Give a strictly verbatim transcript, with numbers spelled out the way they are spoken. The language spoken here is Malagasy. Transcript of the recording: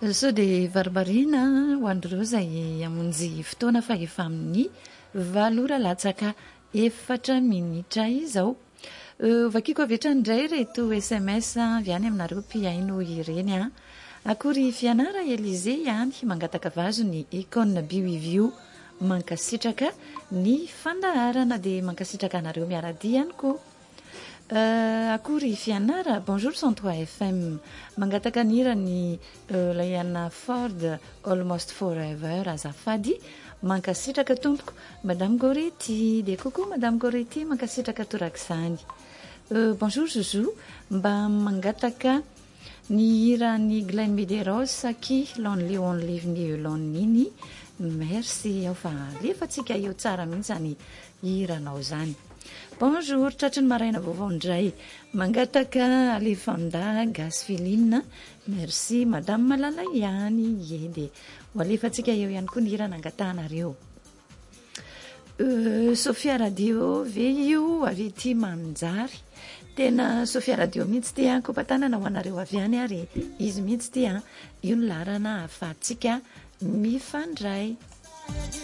sao dia varimarina ho andreo izay amonjy fotoana fa efa amin'ny valora latsaka efatra minitra izao. Vakiako avy etrany indray reto S M S avy any aminareo mpiaino ireny a. Akory fianara Elize ihany mangataka vazony Ecole Bioivio mankasitraka ny fandaharana dia mankasitraka anareo miarady ihany koa. Uh, akory fianara bonjour cent trois F M mangataka nira ny uh, Laiana Ford Almost Forever azafady mankasitraka tompoko Madame Goretti de coucou Madame Goretti mankasitraka torak'izany. uh, bonjour Zouzou mba mangataka ny hira ny Glenn Medeiros qui lonely on live ny lonely merci ao fa lefatsika eo tsara mihitsy ny hiranao zany. Bonjour, tratry ny maraina vaovao indray. Mangataka Alefanda Gasfiline. Merci, Madame Malala ihany. Yede. Ho alefatsika eo ihany koa ny hira nangatahanareo. Uh, Sofia Radio ve io avy ety Manjary. Tena Sofia Radio mihitsy ty a kompatanana ho anareo avy any ary izy mihitsy ty a io ny larana ahafahantsika mifandray.